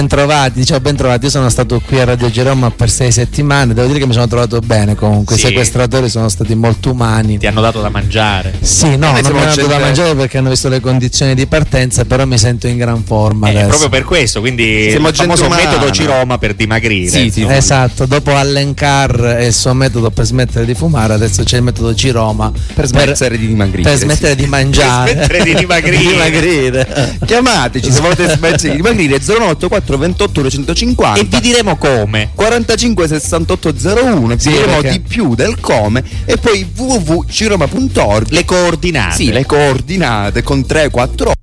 bentrovati. Ciao, bentrovati. Io sono stato qui a Radio Giroma per 6 settimane. Devo dire che mi sono trovato bene comunque. Sì. I sequestratori sono stati molto umani. Ti hanno dato da mangiare? Sì, no, non mi hanno dato da mangiare perché hanno visto le condizioni di partenza, però mi sento in gran forma adesso. Proprio per questo, quindi siamo il famoso gente umana. metodo Giroma per dimagrire. Sì. Esatto, dopo Allencar e il suo metodo per smettere di fumare, adesso c'è il metodo Giroma per smettere di dimagrire. Per smettere di mangiare. Per smettere di dimagrire. Chiamateci se volete smettere di dimagrire, 094 28 150 e vi diremo come. 45 68 01, Sì, vi diremo perché... di più del come, e poi www.giroma.org. Le coordinate. Sì, le coordinate con 3-4